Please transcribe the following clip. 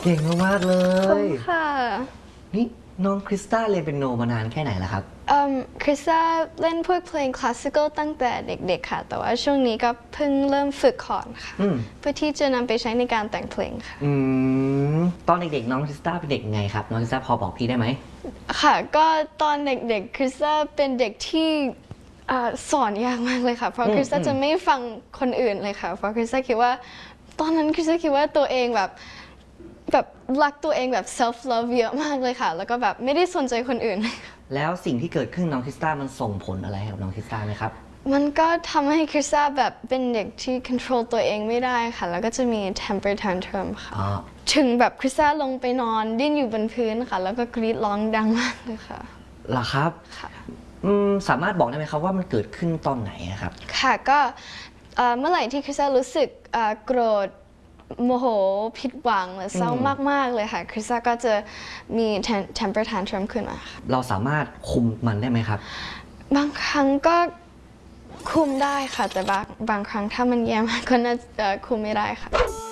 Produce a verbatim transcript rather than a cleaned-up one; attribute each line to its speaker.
Speaker 1: เก่งมากๆเลย
Speaker 2: ค่ะ
Speaker 1: นี่น้องคริสตัลเรียนเปียโนมานานแค่ไหนแล้วครับ
Speaker 2: คริสตัลเล่นพวกเพลงคลาสสิคอลตั้งแต่เด็กๆค่ะแต่ว่าช่วงนี้ก็เพิ่งเริ่มฝึกคอร์ดค่ะเพื่อที่จะนำไปใช้ในการแต่งเพลงค่ะ
Speaker 1: อืมตอนเด็กๆน้องคริสตัลเป็นเด็กไงครับน้องคริสตัลพอบอกพี่ได้ไหม
Speaker 2: ค่ะก็ตอนเด็กๆคริสตัลเป็นเด็กที่สอนยากมากเลยค่ะเพราะคริสตัลจะไม่ฟังคนอื่นเลยค่ะเพราะคริสตัลคิดว่าตอนนั้นคริสตัลคิดว่าตัวเองแบบแบบรักตัวเองแบบ self love เยอะมากเลยค่ะแล้วก็แบบไม่ได้สนใจคนอื่น
Speaker 1: แล้วสิ่งที่เกิดขึ้นน้องคริสตัลมันส่งผลอะไรกับน้องคริสตัลไหมครับ
Speaker 2: มันก็ทำให้คริสตัลแบบเป็นเด็กที่ control ตัวเองไม่ได้ค่ะแล้วก็จะมี temper tantrum ค่ะถึงแบบคริสตัลลงไปนอนดิ้นอยู่บนพื้นค่ะแล้วก็กรีดร้องดังมากเลยค่ะ
Speaker 1: เหรอครับค่ะสามารถบอกได้ไหมครับว่ามันเกิดขึ้นตอนไหนครับ
Speaker 2: ค่ะก็เมื่อไหร่ที่คริสตัลรู้สึกโกรธโมโหผิดหวังหรือเศร้ามากๆเลยค่ะคริสตัลก็จะมี temper tantrum ขึ้นมา
Speaker 1: เราสามารถคุมมันได้ไหมครับ
Speaker 2: บางครั้งก็คุมได้ค่ะแต่บางบางครั้งถ้ามันแย่มากก็น่าจะคุมไม่ได้ค่ะ